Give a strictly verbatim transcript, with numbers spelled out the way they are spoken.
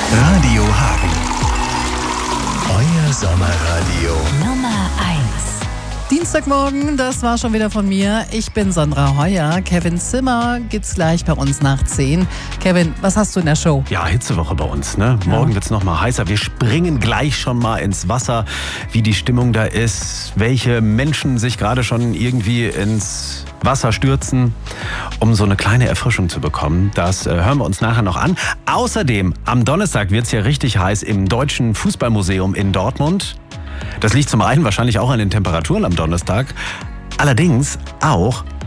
Radio Hagen. Euer Sommerradio. Nummer eins. Dienstagmorgen, das war schon wieder von mir. Ich bin Sandra Heuer. Kevin Zimmer gibt's gleich bei uns nach zehn. Kevin, was hast du in der Show? Ja, Hitzewoche bei uns, ne? Morgen Ja. wird's noch mal heißer. Wir springen gleich schon mal ins Wasser, wie die Stimmung da ist, welche Menschen sich gerade schon irgendwie ins Wasser stürzen, um so eine kleine Erfrischung zu bekommen. Das äh, hören wir uns nachher noch an. Außerdem, am Donnerstag wird's ja richtig heiß im Deutschen Fußballmuseum in Dortmund. Das liegt zum einen wahrscheinlich auch an den Temperaturen am Donnerstag, allerdings auch